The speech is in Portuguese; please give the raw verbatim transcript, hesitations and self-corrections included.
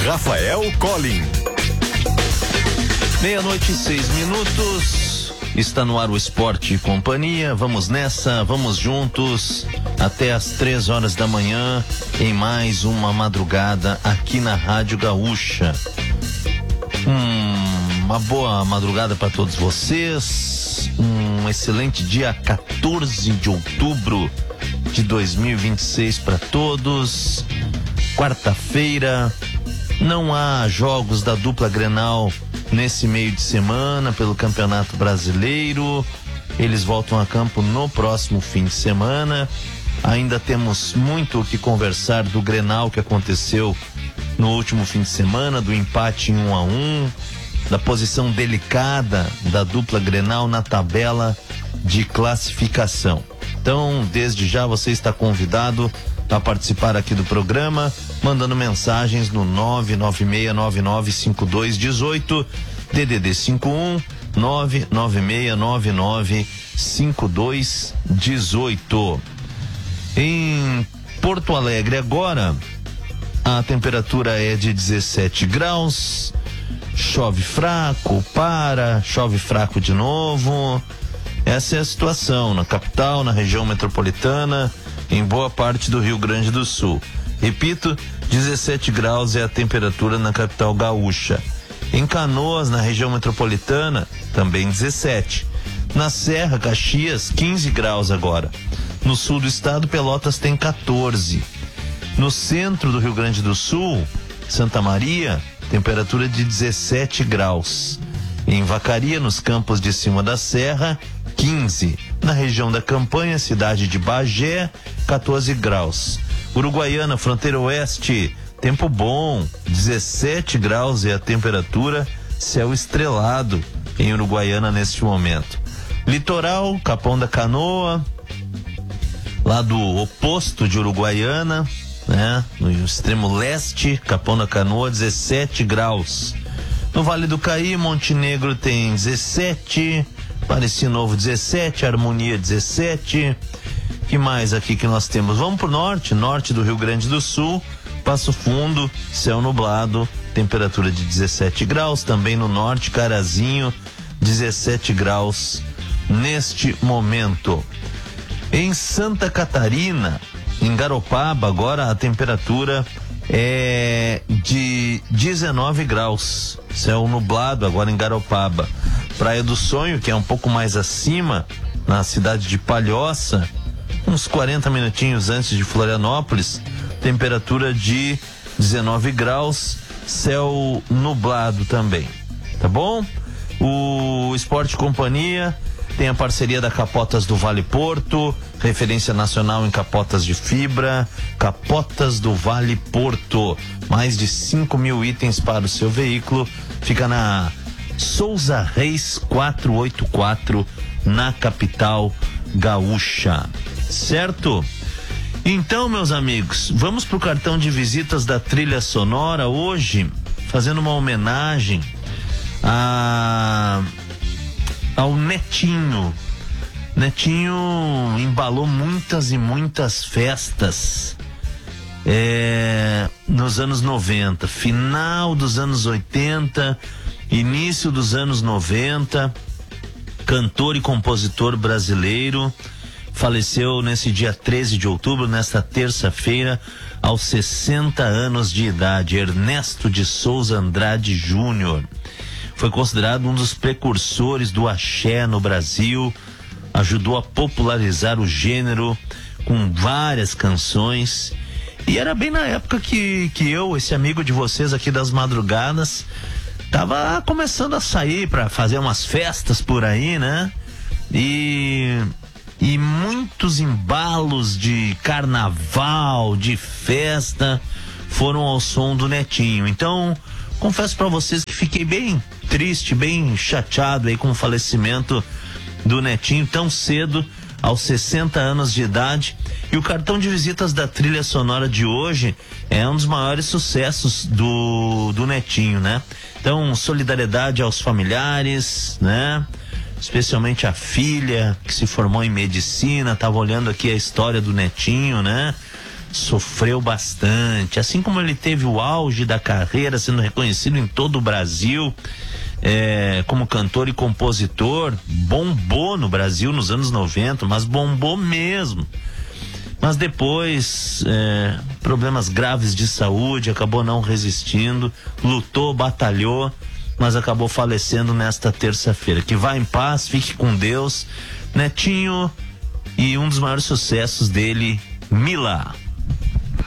Rafael Colin. Meia-noite e seis minutos. Está no ar o Esporte e Companhia. Vamos nessa, vamos juntos até as três horas da manhã em mais uma madrugada aqui na Rádio Gaúcha. Hum, uma boa madrugada para todos vocês. Um excelente dia quatorze de outubro de dois mil e vinte e seis para todos. Quarta-feira. Não há jogos da dupla Grenal nesse meio de semana pelo Campeonato Brasileiro. Eles voltam a campo no próximo fim de semana. Ainda temos muito o que conversar do Grenal que aconteceu no último fim de semana, do empate em um a um, da posição delicada da dupla Grenal na tabela de classificação. Então, desde já você está convidado a participar aqui do programa, mandando mensagens no nove nove seis nove nove cinco dois um oito, D D D cinco um nove nove seis nove nove cinco dois um oito. Em Porto Alegre agora, a temperatura é de dezessete graus, chove fraco, para, chove fraco de novo. Essa é a situação na capital, na região metropolitana, em boa parte do Rio Grande do Sul. Repito, dezessete graus é a temperatura na capital gaúcha. Em Canoas, na região metropolitana, também dezessete. Na Serra, Caxias, quinze graus agora. No sul do estado, Pelotas tem quatorze. No centro do Rio Grande do Sul, Santa Maria, temperatura de dezessete graus. Em Vacaria, nos campos de cima da serra, quinze. Na região da Campanha, cidade de Bagé, quatorze graus. Uruguaiana, fronteira oeste, tempo bom, dezessete graus é a temperatura, céu estrelado em Uruguaiana neste momento. Litoral, Capão da Canoa, lá do oposto de Uruguaiana, né? No extremo leste, Capão da Canoa, dezessete graus. No Vale do Caí, Montenegro tem dezessete, Pareci Novo dezessete, Harmonia dezessete. Que mais aqui que nós temos? Vamos pro norte, norte do Rio Grande do Sul, Passo Fundo, céu nublado, temperatura de dezessete graus. Também no norte, Carazinho, dezessete graus neste momento. Em Santa Catarina, em Garopaba, agora a temperatura é de dezenove graus, céu nublado agora em Garopaba. Praia do Sonho, que é um pouco mais acima, na cidade de Palhoça, uns quarenta minutinhos antes de Florianópolis, temperatura de dezenove graus, céu nublado também, tá bom? O Esporte Companhia tem a parceria da Capotas do Vale Porto, referência nacional em capotas de fibra. Capotas do Vale Porto, mais de cinco mil itens para o seu veículo. Fica na Souza Reis quatrocentos e oitenta e quatro, na capital gaúcha, certo? Então, meus amigos, vamos pro cartão de visitas da trilha sonora hoje, fazendo uma homenagem a ao Netinho. Netinho embalou muitas e muitas festas é, nos anos noventa, final dos anos oitenta, início dos anos noventa. Cantor e compositor brasileiro, faleceu nesse dia treze de outubro, nesta terça-feira, aos sessenta anos de idade. Ernesto de Souza Andrade Júnior foi considerado um dos precursores do axé no Brasil, ajudou a popularizar o gênero com várias canções, e era bem na época que, que eu, esse amigo de vocês aqui das madrugadas, tava começando a sair para fazer umas festas por aí, né? E, e muitos embalos de carnaval, de festa, foram ao som do Netinho. Então, confesso para vocês que fiquei bem triste, bem chateado aí com o falecimento do Netinho tão cedo, aos sessenta anos de idade. E o cartão de visitas da trilha sonora de hoje é um dos maiores sucessos do, do Netinho, né? Então, solidariedade aos familiares, né? Especialmente a filha que se formou em medicina, tava olhando aqui a história do Netinho, né? sofreu bastante, assim como ele teve o auge da carreira, sendo reconhecido em todo o Brasil, é, como cantor e compositor, bombou no Brasil nos anos noventa, mas bombou mesmo. Mas depois, é, problemas graves de saúde, acabou não resistindo, lutou, batalhou, mas acabou falecendo nesta terça-feira. Que vá em paz, fique com Deus, Netinho, e um dos maiores sucessos dele, Mila.